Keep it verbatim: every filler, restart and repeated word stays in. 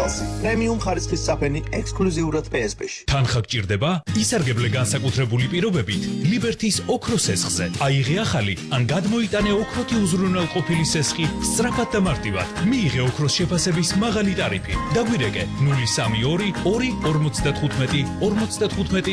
კალსი. პრემიუმ ხარისხის საფენი ექსკლუზიურად პე ეს პე-ში. თანხა გჭირდება? ისარგებლე განსაკუთრებული პირობებით ლიბერთის ოქროს სესხზე. აიღე ახალი ან გადმოიტანე ოქროთი უზრუნველყოფილი სესხი სწრაფად და მარტივად. მიიღე ოქროს შეფასების მაღალი ტარიფი. დაგვირეკე ნული სამი ორი ორი ორმოცდათხუთმეტი ორმოცდათხუთმეტი